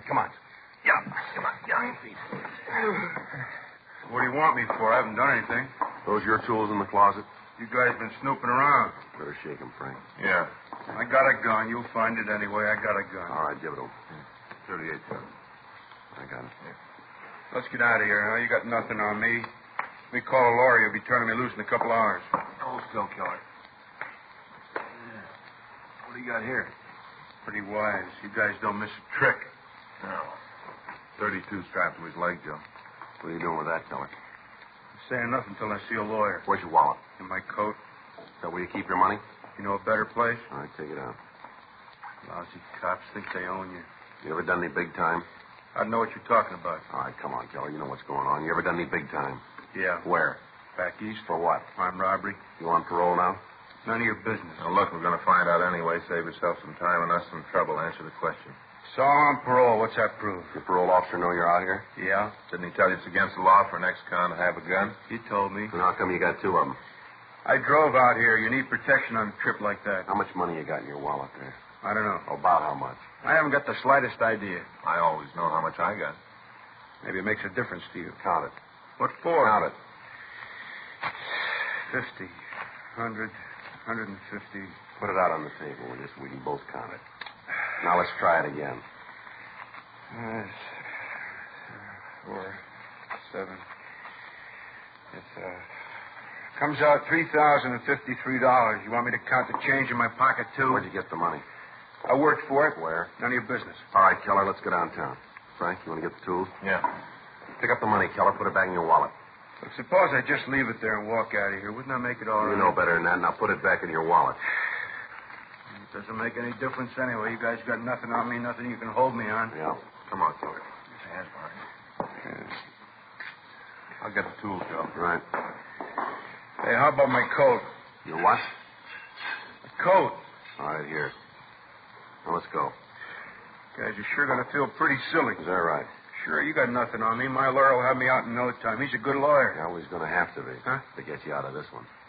right, come on. Get up. Come on. Get on your feet. What do you want me for? I haven't done anything. Those your tools in the closet? You guys been snooping around. Better shake him, Frank. Yeah. I got a gun. You'll find it anyway. I got a gun. All right, give it to him. 38, sir. I got it. Let's get out of here, huh? You got nothing on me. We call a lawyer. You'll be turning me loose in a couple hours. Hold still, killer. What do you got here? Pretty wise. You guys don't miss a trick. No. 32 strapped to his leg, Joe. What are you doing with that, Keller? I'm saying nothing until I see a lawyer. Where's your wallet? In my coat. Is that where you keep your money? You know a better place? All right, take it out. Lousy cops think they own you. You ever done any big time? I know what you're talking about. All right, come on, Keller. You know what's going on. You ever done any big time? Yeah. Where? Back east. For what? Armed robbery. You on parole now? None of your business. Now, look, we're going to find out anyway. Save yourself some time and us some trouble. Answer the question. So I'm on parole. What's that prove? Your parole officer know you're out here? Yeah. Didn't he tell you it's against the law for an ex-con to have a gun? He told me. Then how come you got two of them? I drove out here. You need protection on a trip like that. How much money you got in your wallet there? I don't know. About how much? I haven't got the slightest idea. I always know how much I got. Maybe it makes a difference to you. Count it. What for? Count it. 50, 100, 150. Put it out on the table. We can both count it. Now let's try it again. 4, 7. It comes out $3,053. You want me to count the change in my pocket, too? Where'd you get the money? I worked for it. Where? None of your business. All right, Keller, let's go downtown. Frank, you want to get the tools? Yeah. Pick up the money, Keller. Put it back in your wallet. But suppose I just leave it there and walk out of here. Wouldn't that make it all right? You know better than that. Now put it back in your wallet. It doesn't make any difference anyway. You guys got nothing on me, nothing you can hold me on. Yeah. Come on, Keller. Hands, Mark. I'll get the tools, Joe. Right. Hey, how about my coat? Your what? A coat. All right, here. Now let's go. Guys, you're sure going to feel pretty silly. Is that right? Sure, you got nothing on me. My lawyer will have me out in no time. He's a good lawyer. Yeah, well, he's going to have to be. Huh? To get you out of this one.